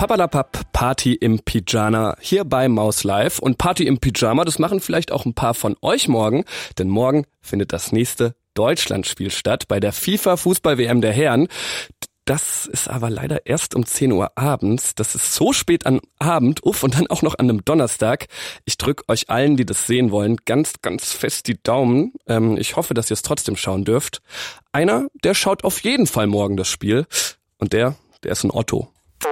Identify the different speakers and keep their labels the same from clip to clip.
Speaker 1: Papalapap, Party im Pyjama, hier bei Maus Live. Und Party im Pyjama, das machen vielleicht auch ein paar von euch morgen, denn morgen findet das nächste Deutschlandspiel statt bei der FIFA-Fußball-WM der Herren. Das ist aber leider erst um 10 Uhr abends. Das ist so spät am Abend, und dann auch noch an einem Donnerstag. Ich drücke euch allen, die das sehen wollen, ganz, ganz fest die Daumen. Ich hoffe, dass ihr es trotzdem schauen dürft. Einer, der schaut auf jeden Fall morgen das Spiel. Und der ist ein Otto.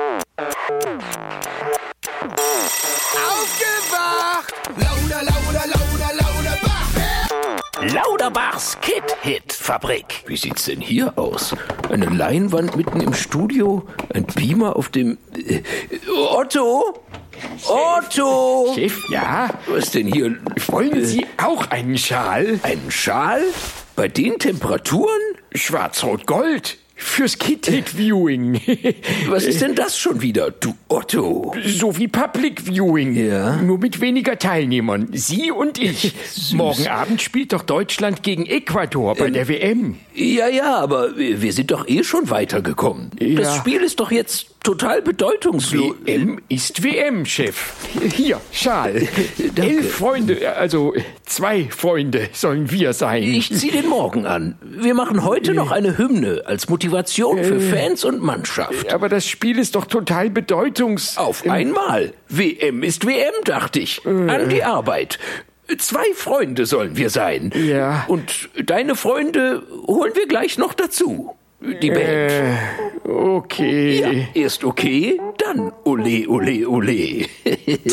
Speaker 2: Aufgewacht! Lauder, lauder, lauder, lauder,
Speaker 3: Lauderbachs Kid-Hit-Fabrik. Wie sieht's denn hier aus? Eine Leinwand mitten im Studio? Ein Beamer auf dem... Otto? Otto!
Speaker 2: Chef, ja?
Speaker 3: Was ist denn hier?
Speaker 2: Wollen Sie auch einen Schal?
Speaker 3: Einen Schal? Bei den Temperaturen?
Speaker 2: Schwarz-Rot-Gold. Fürs Kid-Hit-Viewing.
Speaker 3: Was ist denn das schon wieder, du Otto?
Speaker 2: So wie Public Viewing.
Speaker 3: Ja.
Speaker 2: Nur mit weniger Teilnehmern. Sie und ich.
Speaker 3: Süß.
Speaker 2: Morgen Abend spielt doch Deutschland gegen Ecuador bei der WM.
Speaker 3: Ja, aber wir sind doch eh schon weitergekommen.
Speaker 2: Ja.
Speaker 3: Das Spiel ist doch jetzt total bedeutungslos.
Speaker 2: WM ist WM, Chef. Hier, Schal.
Speaker 3: Danke.
Speaker 2: 11 Freunde, also 2 Freunde sollen wir sein.
Speaker 3: Ich zieh den morgen an. Wir machen heute noch eine Hymne als Motivation für Fans und Mannschaft.
Speaker 2: Aber das Spiel ist doch total
Speaker 3: Auf einmal. WM ist WM, dachte ich. An die Arbeit. 2 Freunde sollen wir sein.
Speaker 2: Ja.
Speaker 3: Und deine Freunde holen wir gleich noch dazu. Die Band.
Speaker 2: Okay.
Speaker 3: Ja, erst okay, dann ole, ole, ole.